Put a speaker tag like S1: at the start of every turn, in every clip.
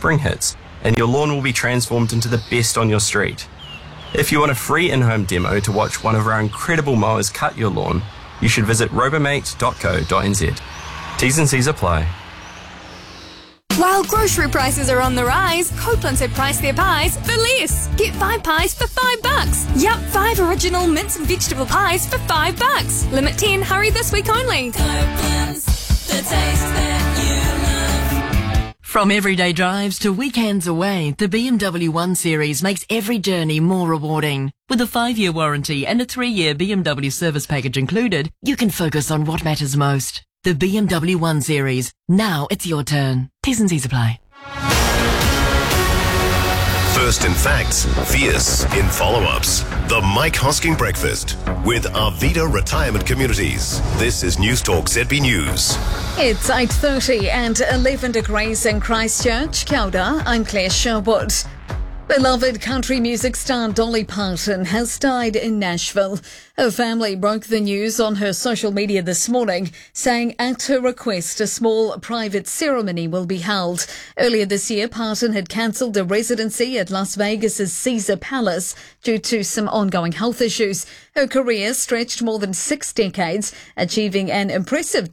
S1: spring hits, and your lawn will be transformed into the best on your street. If you want a free in-home demo to watch one of our incredible mowers cut your lawn, you should visit robomate.co.nz. T's and C's apply.
S2: While grocery prices are on the rise, Copeland's have priced their pies for less. Get 5 pies for $5. Yup, 5 original mince and vegetable pies for $5. Limit 10, hurry this week only.
S3: Copeland's, the taste that you love.
S4: From everyday drives to weekends away, the BMW 1 Series makes every journey more rewarding. With a 5-year warranty and a 3-year BMW service package included, you can focus on what matters most. The BMW 1 Series. Now it's your turn. T's and C's apply.
S5: First in facts, fierce in follow-ups. The Mike Hosking Breakfast with Arvida Retirement Communities. This is News Talk ZB News.
S6: It's 8:30 and 11 degrees in Christchurch. Kia ora, I'm Claire Sherwood. Beloved country music star Dolly Parton has died in Nashville. Her family broke the news on her social media this morning, saying at her request a small private ceremony will be held. Earlier this year, Parton had cancelled a residency at Las Vegas's Caesar Palace due to some ongoing health issues. Her career stretched more than 6 decades, achieving an impressive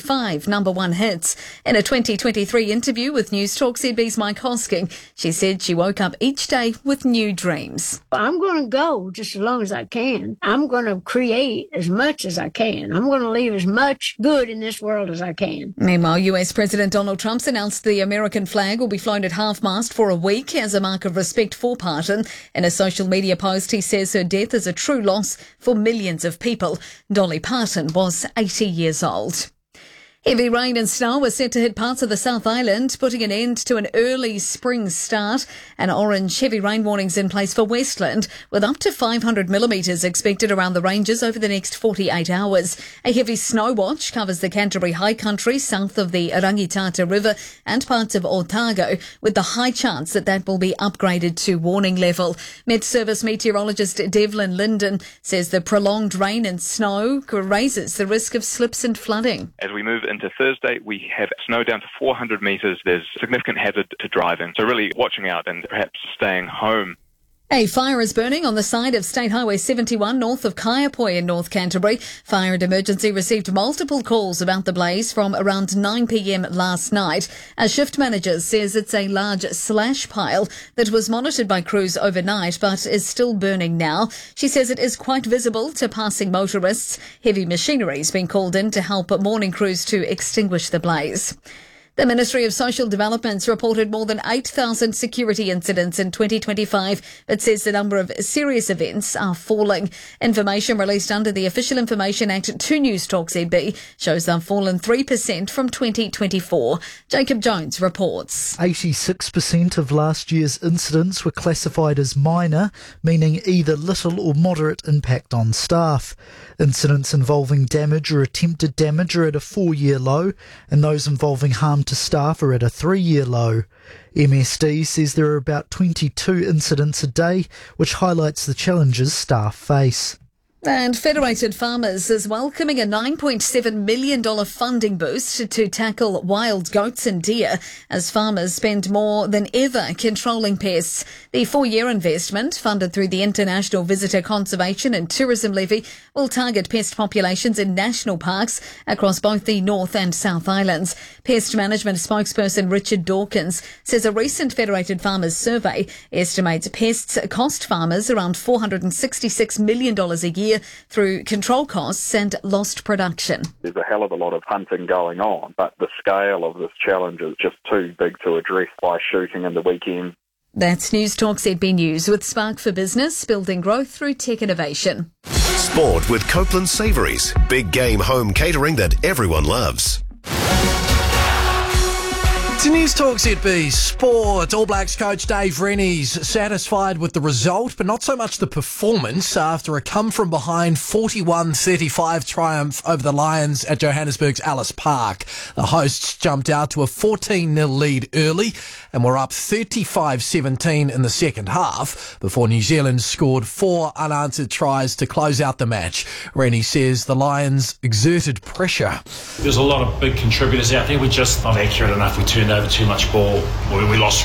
S6: 25 number 1 hits. In a 2023 interview with News Talk ZB's Mike Hosking, she said she woke up each day with new dreams.
S7: I'm going to go just as long as I can. I'm going to create as much as I can. I'm going to leave as much good in this world as I can.
S6: Meanwhile, US President Donald Trump's announced the American flag will be flown at half-mast for a week as a mark of respect for Parton. In a social media post, he says her death is a true loss for millions of people. Dolly Parton was 80 years old. Heavy rain and snow are set to hit parts of the South Island, putting an end to an early spring start. An orange heavy rain warning's in place for Westland, with up to 500 millimetres expected around the ranges over the next 48 hours. A heavy snow watch covers the Canterbury High Country south of the Rangitata River and parts of Otago, with the high chance that will be upgraded to warning level. Met Service meteorologist Devlin Linden says the prolonged rain and snow raises the risk of slips and flooding.
S8: As we move into Thursday, we have snow down to 400 metres. There's significant hazard to driving, so really watching out and perhaps staying home.
S6: A fire is burning on the side of State Highway 71 north of Kaiapoi in North Canterbury. Fire and Emergency received multiple calls about the blaze from around 9 p.m. last night. A shift manager says it's a large slash pile that was monitored by crews overnight but is still burning now. She says it is quite visible to passing motorists. Heavy machinery has been called in to help morning crews to extinguish the blaze. The Ministry of Social Development's reported more than 8,000 security incidents in 2025, but says the number of serious events are falling. Information released under the Official Information Act to News Talk ZB shows they've fallen 3% from 2024. Jacob Jones reports.
S9: 86% of last year's incidents were classified as minor, meaning either little or moderate impact on staff. Incidents involving damage or attempted damage are at a 4-year low, and those involving harm to staff are at a 3-year low. MSD says there are about 22 incidents a day, which highlights the challenges staff face.
S6: And Federated Farmers is welcoming a $9.7 million funding boost to tackle wild goats and deer as farmers spend more than ever controlling pests. The 4-year investment, funded through the International Visitor Conservation and Tourism Levy, will target pest populations in national parks across both the North and South Islands. Pest management spokesperson Richard Dawkins says a recent Federated Farmers survey estimates pests cost farmers around $466 million a year through control costs and lost production.
S10: There's a hell of a lot of hunting going on, but the scale of this challenge is just too big to address by shooting in the weekend.
S6: That's News Talk ZB News with Spark for Business, building growth through tech innovation.
S5: Sport with Copeland Savouries. Big game home catering that everyone loves.
S11: To News Talk ZB Sport, All Blacks coach Dave Rennie's satisfied with the result, but not so much the performance after a come-from-behind 41-35 triumph over the Lions at Johannesburg's Ellis Park. The hosts jumped out to a 14-0 lead early and were up 35-17 in the second half before New Zealand scored 4 unanswered tries to close out the match. Rennie says the Lions exerted pressure.
S12: There's a lot of big contributors out there. We're just not accurate enough. We turned over too much ball. We lost